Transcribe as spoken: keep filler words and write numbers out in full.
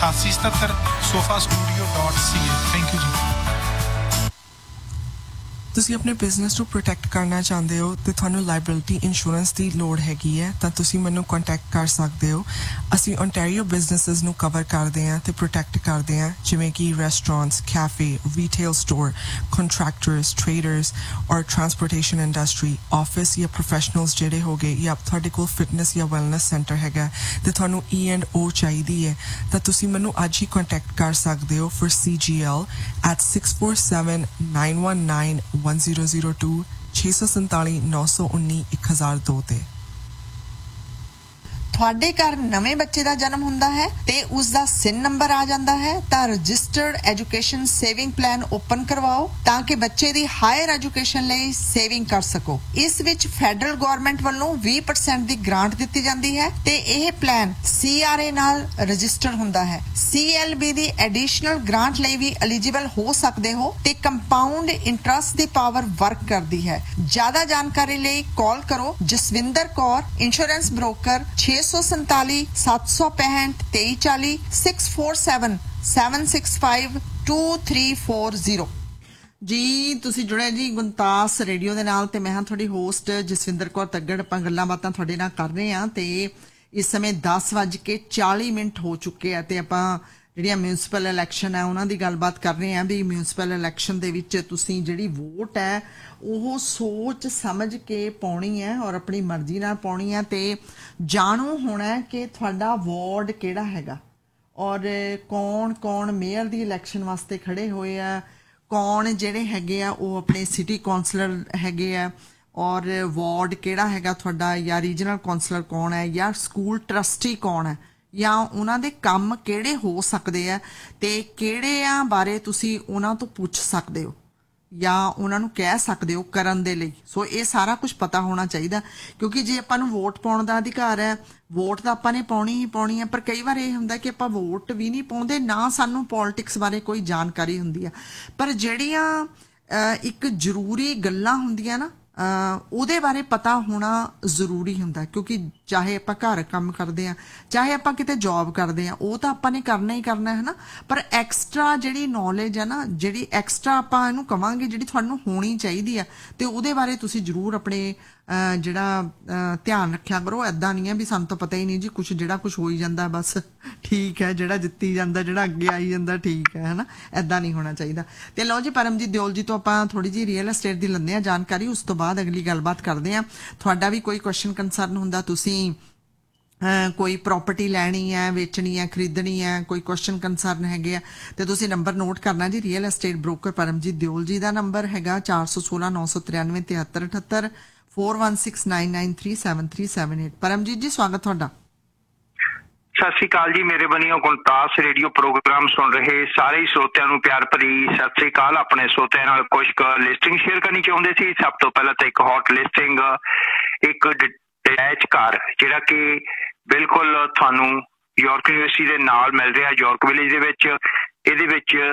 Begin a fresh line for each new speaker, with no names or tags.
ਅਠਾਸੀ ਸਤੱਤਰ sofa studio dot C A. Thank you ਜੀ।
ਤੁਸੀਂ ਆਪਣੇ ਬਿਜ਼ਨਸ ਨੂੰ ਪ੍ਰੋਟੈਕਟ ਕਰਨਾ ਚਾਹੁੰਦੇ ਹੋ ਤੇ ਤੁਹਾਨੂੰ ਲਾਇਬਿਲਿਟੀ ਇੰਸ਼ੋਰੈਂਸ ਦੀ ਲੋੜ ਹੈਗੀ ਹੈ ਤਾਂ ਤੁਸੀਂ ਮੈਨੂੰ ਕੰਟੈਕਟ ਕਰ ਸਕਦੇ ਹੋ। ਅਸੀਂ ਓਨਟਾਰੀਓ ਬਿਜ਼ਨੈਸਿਸ ਨੂੰ ਕਵਰ ਕਰਦੇ ਹਾਂ ਤੇ ਪ੍ਰੋਟੈਕਟ ਕਰਦੇ ਹਾਂ, ਜਿਵੇਂ ਕਿ restaurants, cafe, retail store, contractors, traders ਔਰ ਟਰਾਂਸਪੋਰਟੇਸ਼ਨ ਇੰਡਸਟਰੀ, ਆਫਿਸ ਜਾਂ ਪ੍ਰੋਫੈਸ਼ਨਲਸ ਜਿਹੜੇ ਹੋ ਗਏ, ਜਾਂ ਤੁਹਾਡੇ ਕੋਲ ਫਿਟਨੈਸ ਜਾਂ ਵੈਲਨੈਸ ਸੈਂਟਰ ਹੈਗਾ ਤੇ ਤੁਹਾਨੂੰ ਈ ਐਂਡ ਓ ਚਾਹੀਦੀ ਹੈ ਤਾਂ ਤੁਸੀਂ ਮੈਨੂੰ ਅੱਜ ਹੀ ਕੰਟੈਕਟ ਕਰ ਸਕਦੇ ਹੋ ਫॉर ਸੀ ਜੀ L at six four seven nine one nine one zero zero two ਛੇ ਸੌ ਸੰਤਾਲੀ ਨੌ ਸੌ ਉੱਨੀ ਇੱਕ ਹਜ਼ਾਰ ਦੋ ਤੇ।
ਤੁਹਾਡੇ ਘਰ ਨਵੇਂ ਬੱਚੇ ਦਾ ਜਨਮ ਹੁੰਦਾ ਹੈ ਤੇ ਉਸ ਦਾ ਸਿਨ ਨੰਬਰ ਆ ਜਾਂਦਾ ਹੈ ਤਾਂ registered education saving plan open ਕਰਵਾਓ ਤਾਂ ਕਿ ਬੱਚੇ ਦੀ ਹਾਇਰ ਐਜੂਕੇਸ਼ਨ ਲਈ ਸੇਵਿੰਗ ਕਰ ਸਕੋ। ਇਸ ਵਿੱਚ ਫੈਡਰਲ ਗਵਰਨਮੈਂਟ ਵੱਲੋਂ ਵੀਹ ਪਰਸੈਂਟ ਦੀ ਗ੍ਰਾਂਟ ਦਿੱਤੀ ਜਾਂਦੀ ਹੈ ਤੇ ਇਹ ਪਲਾਨ ਸੀ ਆਰ ਏ ਨਾਲ ਰਜਿਸਟਰ ਹੁੰਦਾ ਹੈ। ਸੀ ਐਲ ਬੀ ਦੀ ਐਡੀਸ਼ਨਲ ਗ੍ਰਾਂਟ ਲਈ ਵੀ ਐਲੀਜੀਬਲ ਹੋ ਸਕਦੇ ਹੋ ਤੇ ਕੰਪਾਊਂਡ ਇੰਟਰਸਟ ਦੀ ਪਾਵਰ ਵਰਕ ਕਰਦੀ ਹੈ। ਜ਼ਿਆਦਾ ਜਾਣਕਾਰੀ ਲਈ ਕਾਲ ਕਰੋ ਜਸਵਿੰਦਰ ਕੌਰ, ਇੰਸ਼ੋਰੈਂਸ ਬ੍ਰੋਕਰ, ਛੇ ਸੌ ਸੰਤਾਲੀ ਸੱਤ ਸੌ ਪੈਂਹਠ ਤੇਈ ਚਾਲੀ six four seven seven six five two three four zero. ਜੀ ਤੁਸੀਂ ਜੁੜੇ ਜੀ ਗੁਣਤਾਸ ਰੇਡੀਓ ਦੇ ਨਾਲ ਤੇ ਮੈਂ ਹਾਂ ਤੁਹਾਡੀ ਹੋਸਟ ਜਸਵਿੰਦਰ ਕੌਰ ਤੱਗੜ। ਆਪਾਂ ਗੱਲਾਂ ਬਾਤਾਂ ਤੁਹਾਡੇ ਨਾਲ ਕਰ ਰਹੇ ਹਾਂ ਤੇ ਇਸ ਸਮੇਂ ਦਸ ਵੱਜ ਕੇ ਚਾਲੀ ਮਿੰਟ ਹੋ ਚੁੱਕੇ ਆ ਤੇ ਆਪਾਂ ਜਿਹੜੀਆਂ ਮਿਊਨਿਸਪਲ ਇਲੈਕਸ਼ਨ ਹੈ ਉਹਨਾਂ ਦੀ ਗੱਲਬਾਤ ਕਰ ਰਹੇ ਹਾਂ ਵੀ ਮਿਊਨਿਸਪਲ ਇਲੈਕਸ਼ਨ ਦੇ ਵਿੱਚ ਤੁਸੀਂ ਜਿਹੜੀ ਵੋਟ ਹੈ ਉਹ ਸੋਚ ਸਮਝ ਕੇ ਪਾਉਣੀ ਹੈ ਔਰ ਆਪਣੀ ਮਰਜ਼ੀ ਨਾਲ ਪਾਉਣੀ ਹੈ ਤੇ ਜਾਣੂ ਹੋਣਾ ਕਿ ਤੁਹਾਡਾ ਵਾਰਡ ਕਿਹੜਾ ਹੈਗਾ ਔਰ ਕੌਣ ਕੌਣ ਮੇਅਰ ਦੀ ਇਲੈਕਸ਼ਨ ਵਾਸਤੇ ਖੜੇ ਹੋਏ ਆ, ਕੌਣ ਜਿਹੜੇ ਹੈਗੇ ਆ ਉਹ ਆਪਣੇ ਸਿਟੀ ਕੌਂਸਲਰ ਹੈਗੇ ਆ ਔਰ ਵਾਰਡ ਕਿਹੜਾ ਹੈਗਾ ਤੁਹਾਡਾ, ਜਾਂ ਰੀਜਨਲ ਕੌਂਸਲਰ ਕੌਣ ਹੈ, ਜਾਂ ਸਕੂਲ ਟਰਸਟੀ ਕੌਣ ਹੈ, ਜਾਂ ਉਹਨਾਂ ਦੇ ਕੰਮ ਕਿਹੜੇ ਹੋ ਸਕਦੇ ਆ ਤੇ ਕਿਹੜਿਆਂ ਬਾਰੇ ਤੁਸੀਂ ਉਹਨਾਂ ਤੋਂ ਪੁੱਛ ਸਕਦੇ ਹੋ ਜਾਂ ਉਹਨਾਂ ਨੂੰ ਕਹਿ ਸਕਦੇ ਹੋ ਕਰਨ ਦੇ ਲਈ। ਸੋ ਇਹ ਸਾਰਾ ਕੁਝ ਪਤਾ ਹੋਣਾ ਚਾਹੀਦਾ ਕਿਉਂਕਿ ਜੇ ਆਪਾਂ ਨੂੰ ਵੋਟ ਪਾਉਣ ਦਾ ਅਧਿਕਾਰ ਹੈ, ਵੋਟ ਤਾਂ ਆਪਾਂ ਨੇ ਪਾਉਣੀ ਹੀ ਪਾਉਣੀ ਹੈ, ਪਰ ਕਈ ਵਾਰ ਇਹ ਹੁੰਦਾ ਕਿ ਆਪਾਂ ਵੋਟ ਵੀ ਨਹੀਂ ਪਾਉਂਦੇ, ਨਾ ਸਾਨੂੰ ਪੋਲਿਟਿਕਸ ਬਾਰੇ ਕੋਈ ਜਾਣਕਾਰੀ ਹੁੰਦੀ ਆ। ਪਰ ਜਿਹੜੀਆਂ ਇੱਕ ਜ਼ਰੂਰੀ ਗੱਲਾਂ ਹੁੰਦੀਆਂ ਨਾ ਉਹਦੇ ਬਾਰੇ ਪਤਾ ਹੋਣਾ ਜ਼ਰੂਰੀ ਹੁੰਦਾ ਕਿਉਂਕਿ ਚਾਹੇ ਆਪਾਂ ਘਰ ਕੰਮ ਕਰਦੇ ਹਾਂ, ਚਾਹੇ ਆਪਾਂ ਕਿਤੇ ਜੋਬ ਕਰਦੇ ਹਾਂ, ਉਹ ਤਾਂ ਆਪਾਂ ਨੇ ਕਰਨਾ ਹੀ ਕਰਨਾ ਹੈ ਨਾ। ਪਰ ਐਕਸਟਰਾ ਜਿਹੜੀ ਨੌਲੇਜ ਹੈ ਨਾ, ਜਿਹੜੀ ਐਕਸਟਰਾ ਆਪਾਂ ਇਹਨੂੰ ਕਵਾਂਗੇ ਜਿਹੜੀ ਤੁਹਾਨੂੰ ਹੋਣੀ ਚਾਹੀਦੀ ਆ ਤੇ ਉਹਦੇ ਬਾਰੇ ਤੁਸੀਂ ਜ਼ਰੂਰ ਆਪਣੇ ਜਿਹੜਾ ਧਿਆਨ ਰੱਖਿਆ ਕਰੋ। ਏਦਾਂ ਨਹੀਂ ਹੈ ਵੀ ਸਾਨੂੰ ਤਾਂ ਪਤਾ ਹੀ ਨਹੀਂ ਜੀ, ਕੁਛ ਜਿਹੜਾ ਕੁਛ ਹੋਈ ਜਾਂਦਾ ਬਸ ਠੀਕ ਹੈ, ਜਿਹੜਾ ਜਿੱਤੀ ਜਾਂਦਾ, ਜਿਹੜਾ ਅੱਗੇ ਆਈ ਜਾਂਦਾ ਠੀਕ ਹੈ ਹਨਾ, ਏਦਾਂ ਨਹੀਂ ਹੋਣਾ ਚਾਹੀਦਾ। ਤੇ ਲਓ ਜੀ ਪਰਮਜੀਤ ਦਿਓਲ ਜੀ ਤੋਂ ਆਪਾਂ ਥੋੜੀ ਜਿਹੀ ਰੀਅਲ ਐਸਟੇਟ ਦੀ ਲੈਂਦੇ ਹਾਂ ਜਾਣਕਾਰੀ, ਉਸ ਤੋਂ ਬਾਅਦ ਅਗਲੀ ਗੱਲਬਾਤ ਕਰਦੇ ਹਾਂ। ਤੁਹਾਡਾ ਵੀ ਕੋਈ ਕੁਐਸਚਨ ਕੰਸਰਨ ਹੁੰਦਾ, ਤੁਸੀਂ ਕੋਈ ਪ੍ਰੋਪਰਟੀ ਲੈਣੀ ਹੈ, ਵੇਚਣੀ ਹੈ, ਖਰੀਦਣੀ ਹੈ, ਕੋਈ ਕੁਐਸਚਨ ਕੰਸਰਨ ਹੈਗੇ ਆ ਤੇ ਤੁਸੀਂ ਨੰਬਰ ਨੋਟ ਕਰਨਾ ਜੀ। Real estate broker Paramjit Deol ਜੀ ਦਾ ਨੰਬਰ ਹੈਗਾ ਚਾਰ ਸੌ ਸੋਲਾਂ ਨੌ ਸੌ ਤਰਾਨਵੇਂ ਤਿਹੱਤਰ ਅਠੱਤਰ four one six nine nine three seven three seven eight। Paramjit ਜੀ ਸਵਾਗਤ ਤੁਹਾਡਾ।
ਸਤਿ ਸ਼੍ਰੀ ਅਕਾਲ ਜੀ ਮੇਰੇ ਬਣੀਓ ਗੁਣਤਾਸ ਰੇਡੀਓ ਪ੍ਰੋਗਰਾਮ ਸੁਣ ਰਹੇ ਸਾਰੇ ਹੀ ਸਰੋਤਿਆਂ ਨੂੰ ਪਿਆਰ ਭਰੀ ਸਤਿ ਸ਼੍ਰੀ ਅਕਾਲ। ਆਪਣੇ ਸਰੋਤਿਆਂ ਨਾਲ ਕੁਝ ਕੁ ਲਿਸਟਿੰਗ ਸ਼ੇਅਰ ਕਰਨੀ ਚਾਹੁੰਦੇ ਸੀ। ਸਭ ਤੋਂ ਪਹਿਲਾਂ ਤਾਂ ਇੱਕ ਹੌਟ ਲਿਸਟਿੰਗ, ਇੱਕ ਡਿਟੈਚ ਘਰ ਜਿਹੜਾ ਕਿ ਬਿਲਕੁਲ ਤੁਹਾਨੂੰ ਯਾਰਕ ਯੂਨੀਵਰਸਿਟੀ ਦੇ ਨਾਲ ਮਿਲ ਰਿਹਾ, ਯਾਰਕ ਵਿਲੇਜ ਦੇ ਵਿੱਚ। ਇਹਦੇ ਵਿੱਚ